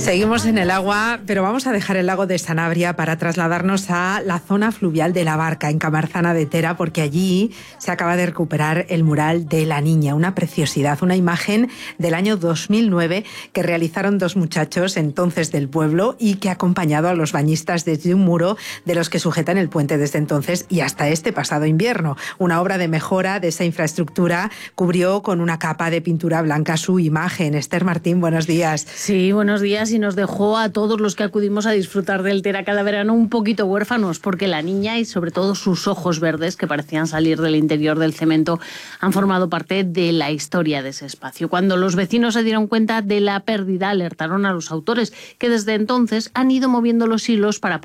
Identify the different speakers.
Speaker 1: Seguimos en el agua, pero vamos a dejar el lago de Sanabria para trasladarnos a la zona fluvial de La Barca, en Camarzana de Tera, porque allí se acaba de recuperar el mural de la niña, una preciosidad, una imagen del año 2009 que realizaron dos muchachos entonces del pueblo y que ha acompañado a los bañistas desde un muro de los que sujetan el puente desde entonces y hasta este pasado invierno. Una obra de mejora de esa infraestructura cubrió con una capa de pintura blanca su imagen. Esther Martín, buenos días.
Speaker 2: Sí, buenos días, y nos dejó a todos los que acudimos a disfrutar del Tera cada verano un poquito huérfanos, porque la niña y sobre todo sus ojos verdes, que parecían salir del interior del cemento, han formado parte de la historia de ese espacio. Cuando los vecinos se dieron cuenta de la pérdida, alertaron a los autores, que desde entonces han ido moviendo los hilos para